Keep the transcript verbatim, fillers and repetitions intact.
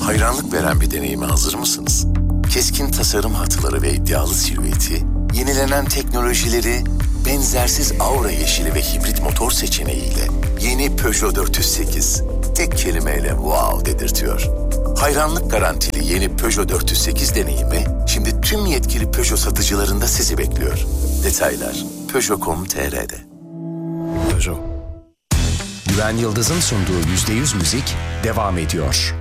Hayranlık veren bir deneyime hazır mısınız? Keskin tasarım hatları ve iddialı silüeti, yenilenen teknolojileri, benzersiz aura yeşili ve hibrit motor seçeneğiyle yeni Peugeot dört yüz sekiz tek kelimeyle wow dedirtiyor. Hayranlık garantili yeni Peugeot dört yüz sekiz deneyimi şimdi tüm yetkili Peugeot satıcılarında sizi bekliyor. Detaylar peugeot nokta com nokta tr'de. Peugeot. Güven Yıldız'ın sunduğu yüzde yüz müzik devam ediyor.